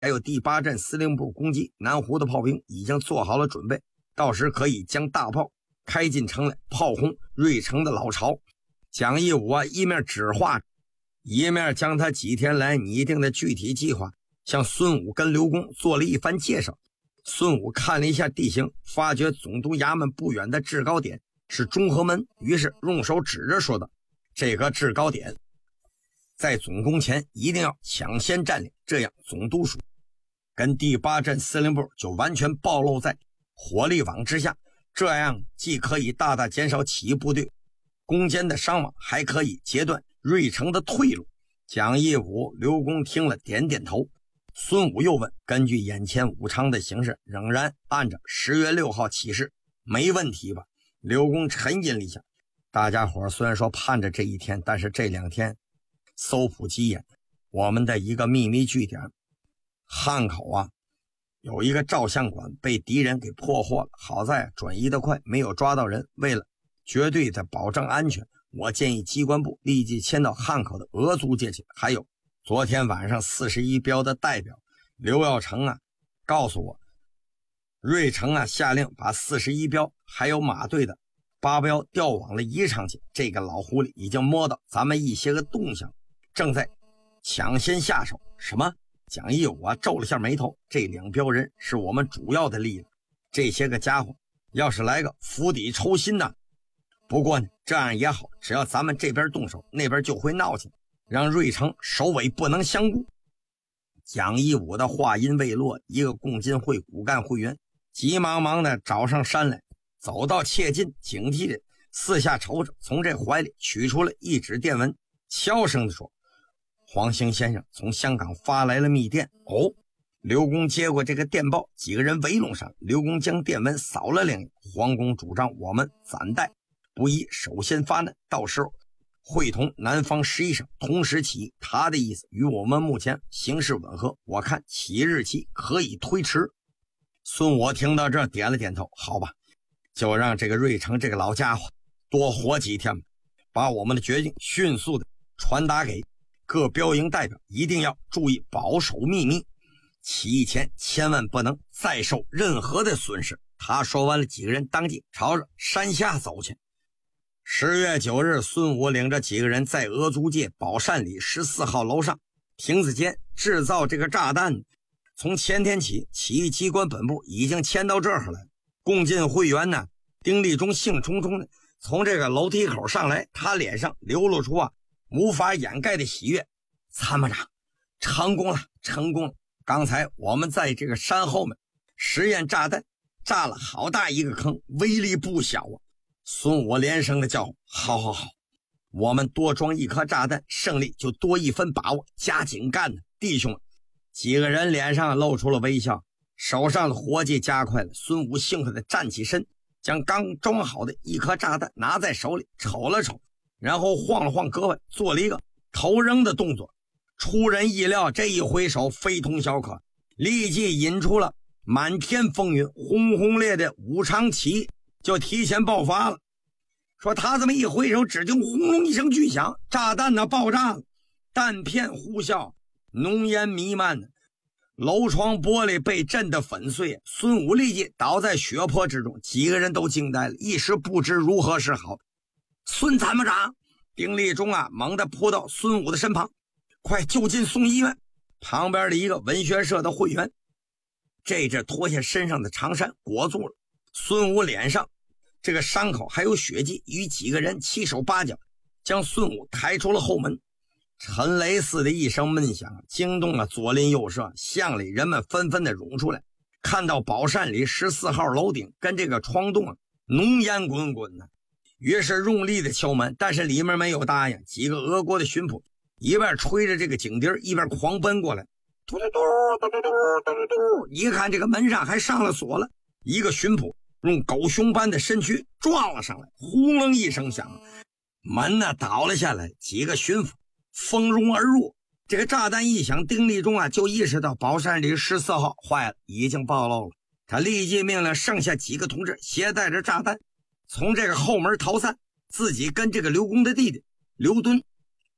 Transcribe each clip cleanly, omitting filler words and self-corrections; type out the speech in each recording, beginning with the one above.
还有第8镇司令部攻击南湖的炮兵已经做好了准备，到时可以将大炮开进城来炮轰瑞城的老巢。蒋义武一面指划，一面将他几天来拟定的具体计划向孙武跟刘公做了一番介绍。孙武看了一下地形，发觉总督衙门不远的制高点是中和门，于是用手指着说道：这个制高点在总攻前一定要抢先占领，这样总督署跟第8镇司令部就完全暴露在火力网之下，这样既可以大大减少起义部队攻坚的伤亡，还可以截断瑞城的退路。蒋义武、刘公听了点点头。孙武又问：根据眼前武昌的形势，仍然按照10月6号起事，没问题吧？刘公沉吟了一下，大家伙虽然说盼着这一天，但是这2天搜捕急眼，我们的一个秘密据点汉口有一个照相馆被敌人给破获了，好在转移得快，没有抓到人。为了绝对的保证安全，我建议机关部立即迁到汉口的俄租界去。还有昨天晚上41标的代表刘耀成告诉我，瑞城下令把41标还有马队的8标调往了宜昌去。这个老狐狸已经摸到咱们一些个动向，正在抢先下手。什么？蒋义武皱了下眉头，这2标人是我们主要的力量，这些个家伙要是来个釜底抽薪不过呢，这样也好，只要咱们这边动手，那边就会闹起来，让瑞城首尾不能相顾。蒋义武的话音未落，一个共进会骨干会员急忙忙的找上山来，走到切近，警惕的四下瞅瞅，从这怀里取出了一纸电文，悄声的说：黄兴先生从香港发来了密电。刘公接过这个电报，几个人围拢上，刘公将电文扫了2眼。黄公主张我们暂待不宜首先发难，到时候会同南方11省同时起义，他的意思与我们目前形势吻合，我看起义日期可以推迟。孙我听到这点了点头，好吧，就让这个瑞城这个老家伙多活几天吧，把我们的决定迅速的传达给各标营代表，一定要注意保守秘密，起义前千万不能再受任何的损失。他说完了，几个人当即朝着山下走去。10月9日，孙武领着几个人在俄租界宝善里14号楼上亭子间制造这个炸弹。从前天起，起义机关本部已经迁到这儿来。共进会员丁立中兴冲冲的从这个楼梯口上来，他脸上流露出无法掩盖的喜悦。参谋长，成功了，成功了！刚才我们在这个山后面实验炸弹，炸了好大一个坑，威力不小孙武连声的叫呼：好好好，我们多装1颗炸弹，胜利就多1分把握，加紧干弟兄们！几个人脸上露出了微笑，手上的活计加快了。孙武兴奋地站起身，将刚装好的1颗炸弹拿在手里瞅了瞅，然后晃了晃胳膊，做了一个投扔的动作。出人意料，这一挥手非同小可，立即引出了满天风云，轰轰烈的武昌起义就提前爆发了。说他这么一挥手，只听轰隆一声巨响，炸弹爆炸了，弹片呼啸，浓烟弥漫，楼窗玻璃被震得粉碎。孙武立即倒在血泊之中，几个人都惊呆了，一时不知如何是好。孙参谋长，丁立中猛地扑到孙武的身旁，快就近送医院。旁边的一个文学社的会员这脱下身上的长衫裹住了孙武脸上这个伤口，还有血迹，与几个人七手八脚将孙武抬出了后门。沉雷似的一声闷响，惊动了左邻右舍，巷里人们纷纷的涌出来，看到宝善里14号楼顶跟这个窗洞浓烟滚滚于是用力的敲门，但是里面没有答应。几个俄国的巡捕一边吹着这个警笛，一边狂奔过来，嘟嘟嘟嘟嘟嘟嘟嘟，一看这个门上还上了锁了，一个巡捕用狗熊般的身躯撞了上来，轰隆一声响，门倒了下来，几个巡捕蜂拥而入。这个炸弹一响，丁立中就意识到宝善里14号坏了，已经暴露了。他立即命令剩下几个同志携带着炸弹从这个后门逃散，自己跟这个刘公的弟弟刘敦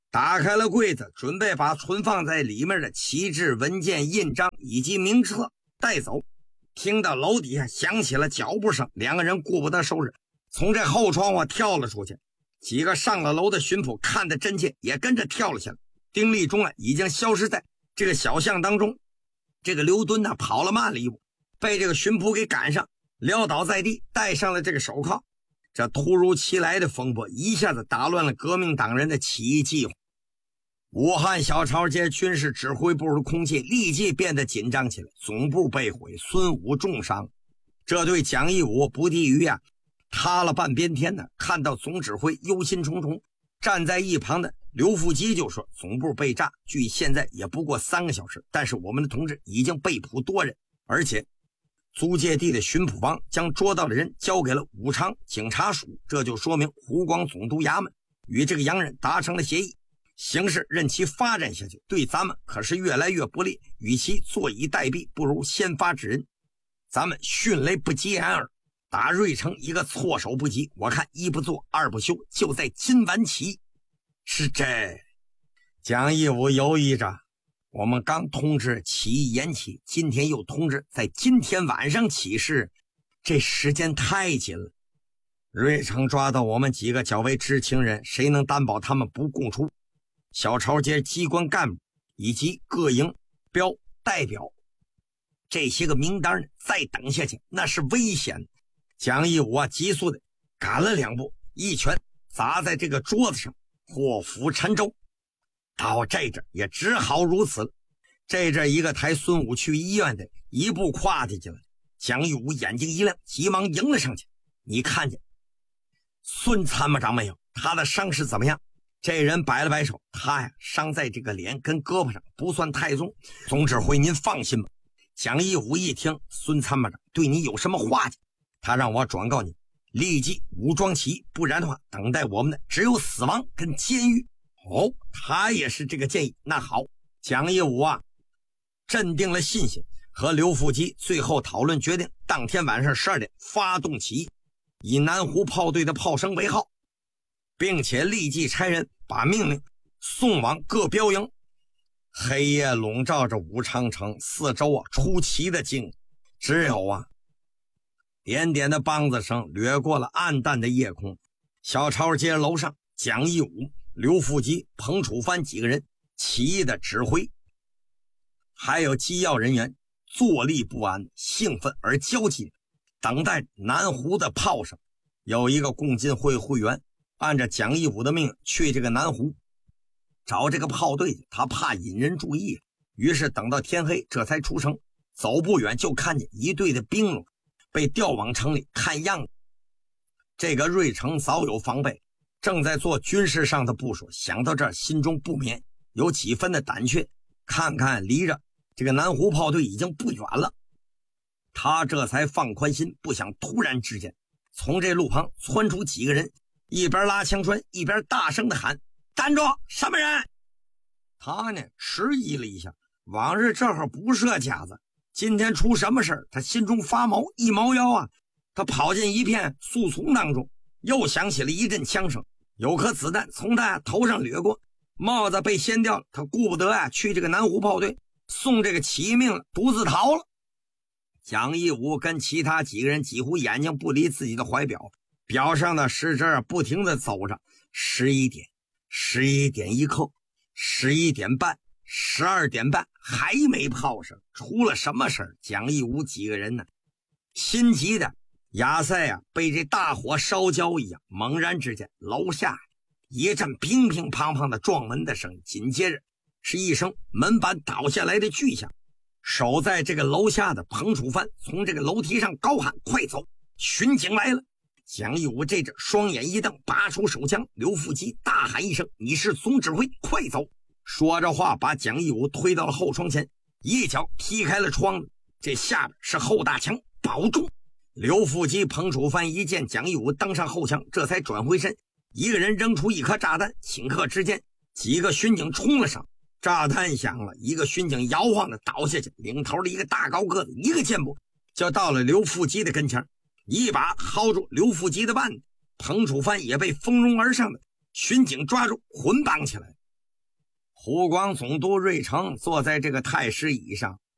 打开了柜子，准备把存放在里面的旗帜、文件、印章以及名册带走。听到楼底下响起了脚步声，两个人顾不得收拾，从这后窗户跳了出去。几个上了楼的巡捕看得真切，也跟着跳了下来。丁立忠已经消失在这个小巷当中。这个刘敦跑了慢了一步，被这个巡捕给赶上，撂倒在地，戴上了这个手铐。这突如其来的风波一下子打乱了革命党人的起义计划。武汉小潮街军事指挥部的空气立即变得紧张起来，总部被毁，孙武重伤。这对蒋义武不低于塌了半边天呢。看到总指挥忧心忡忡，站在一旁的刘富基就说，总部被炸，距现在也不过3个小时，但是我们的同志已经被捕多人，而且租界地的巡捕房将捉到的人交给了武昌警察署，这就说明湖广总督衙门与这个洋人达成了协议，形势任其发展下去，对咱们可是越来越不利，与其坐以待毙，不如先发制人。咱们迅雷不及掩耳，打瑞城一个措手不及，我看一不做二不休，就在今晚起。是这蒋义武犹豫着，我们刚通知起义延期，今天又通知在今天晚上起事，这时间太紧了。瑞城抓到我们几个较为知情人，谁能担保他们不供出？小潮街机关干部以及各营标代表这些个名单再等下去那是危险。蒋义武急速的赶了2步，一拳砸在这个桌子上，祸福沉舟。到这阵也只好如此了。这阵一个抬孙武去医院的一步跨进去了，蒋义武眼睛一亮，急忙迎了上去。你看见孙参谋长没有？他的伤势怎么样？这人摆了摆手，他伤在这个脸跟胳膊上，不算太重。总指挥您放心吧。蒋义武一听孙参谋长对你有什么话，他让我转告你，立即武装起义，不然的话等待我们的只有死亡跟监狱。哦，他也是这个建议。那好，蒋义武镇定了信心，和刘富基最后讨论决定，当天晚上12点发动起义，以南湖炮队的炮声为号，并且立即差人把命令送往各标营。黑夜笼罩着武昌城，四周出奇的静，只有点点的梆子声掠过了暗淡的夜空。小潮街楼上，蒋义武、刘富基、彭楚帆几个人，起义的指挥还有机要人员坐立不安，兴奋而焦急，等待南湖的炮声。有一个共进会会员按照蒋义武的命令去这个南湖找这个炮队，他怕引人注意，于是等到天黑这才出城。走不远就看见一队的兵戎被调往城里，看样子这个瑞城早有防备，正在做军事上的部署。想到这儿，心中不免有几分的胆怯，看看离着这个南湖炮队已经不远了，他这才放宽心。不想突然之间从这路旁窜出几个人，一边拉枪栓一边大声的喊，站住，什么人？他呢迟疑了一下，往日这会不设夹子，今天出什么事儿？他心中发毛，一毛腰他跑进一片树丛当中，又响起了一阵枪声，有颗子弹从他头上掠过，帽子被掀掉了。他顾不得去这个南湖炮队送这个起义命了，独自逃了。蒋义武跟其他几个人几乎眼睛不离自己的怀表，表上的时针不停地走着。11点，11点一刻，11点半，12点半，还没炮声，出了什么事儿？蒋义武几个人呢，心急的亚塞被这大火烧焦一样。猛然之间，楼下一阵乒乒乓乓的撞门的声音，紧接着是一声门板倒下来的巨响。守在这个楼下的彭楚帆从这个楼梯上高喊，快走，巡警来了。蒋义武这阵双眼一瞪，拔出手枪。刘富基大喊一声，你是总指挥，快走。说着话把蒋义武推到了后窗前，一脚踢开了窗子，这下边是后大墙，保住。刘富基、彭楚帆一见蒋义武登上后墙，这才转回身，一个人扔出一颗炸弹，顷刻之间几个巡警冲了上，炸弹响了，一个巡警摇晃的倒下去，领头的一个大高个子一个箭步就到了刘富基的跟前，一把薅住刘富基的腕子。彭楚帆也被蜂拥而上的巡警抓住，捆绑起来。 湖广总督瑞成坐在这个太师椅上，